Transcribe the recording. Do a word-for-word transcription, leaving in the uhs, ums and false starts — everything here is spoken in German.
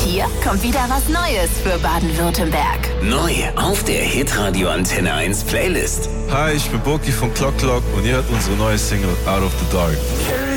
hier kommt wieder was Neues für Baden-Württemberg. Neu auf der Hitradio Antenne eins Playlist. Hi, ich bin Boki von Clock Clock und ihr hört unsere neue Single Out of the Dark.